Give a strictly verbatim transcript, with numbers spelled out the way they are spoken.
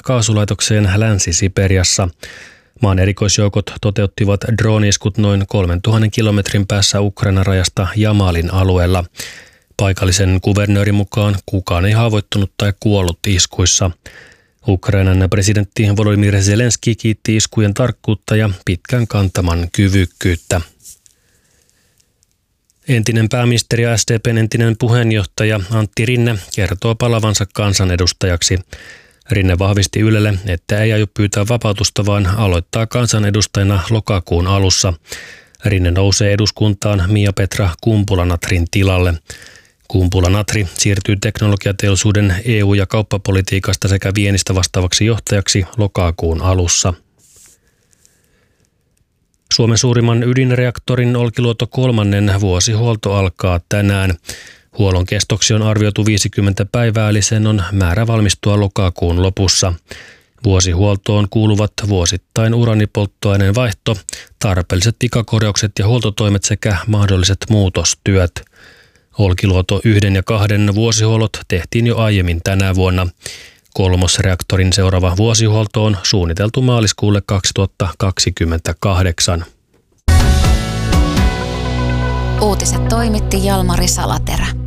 kaasulaitokseen Länsi-Siperiassa. Maan erikoisjoukot toteuttivat drone-iskut noin kolmentuhannen kilometrin päässä Ukrainan rajasta Jamalin alueella. Paikallisen kuvernöörin mukaan kukaan ei haavoittunut tai kuollut iskuissa. Ukrainan presidentti Volodymyr Zelenski kiitti iskujen tarkkuutta ja pitkän kantaman kyvykkyyttä. Entinen pääministeri ja S D P:n entinen puheenjohtaja Antti Rinne kertoo palavansa kansanedustajaksi. Rinne vahvisti Ylelle, että ei aio pyytää vapautusta, vaan aloittaa kansanedustajana lokakuun alussa. Rinne nousee eduskuntaan Miapetra Kumpula-Natrin tilalle. Kumpula-Natri siirtyy teknologiateollisuuden E U- ja kauppapolitiikasta sekä viennistä vastaavaksi johtajaksi lokakuun alussa. Suomen suurimman ydinreaktorin Olkiluoto kolmannen vuosihuolto alkaa tänään. Huollon kestoksi on arvioitu viisikymmentä päivää, eli sen on määrä valmistua lokakuun lopussa. Vuosihuoltoon kuuluvat vuosittain uranipolttoaineen vaihto, tarpeelliset pikakorjaukset ja huoltotoimet sekä mahdolliset muutostyöt. Olkiluoto yhden ja kahden vuosihuollot tehtiin jo aiemmin tänä vuonna. Kolmosreaktorin seuraava vuosihuolto on suunniteltu maaliskuulle kaksituhattakaksikymmentäkahdeksan. Uutiset toimitti Jalmari Salaterä.